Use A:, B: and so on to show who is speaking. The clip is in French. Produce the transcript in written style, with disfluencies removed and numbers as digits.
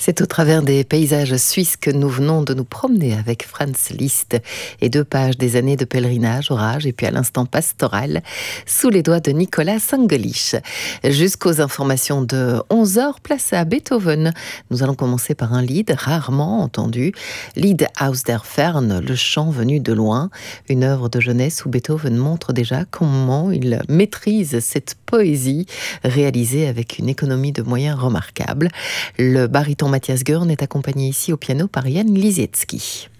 A: C'est au travers des paysages suisses que nous venons de nous promener avec Franz Liszt et 2 pages des années de pèlerinage, orage et puis à l'instant pastoral sous les doigts de Nicolas Sangelich. Jusqu'aux informations de 11h, place à Beethoven. Nous allons commencer par un lied rarement entendu, Lied aus der Ferne, le chant venu de loin, une œuvre de jeunesse où Beethoven montre déjà comment il maîtrise cette poésie réalisée avec une économie de moyens remarquable. Le baryton Matthias Görn est accompagné ici au piano par Jan Lisiecki.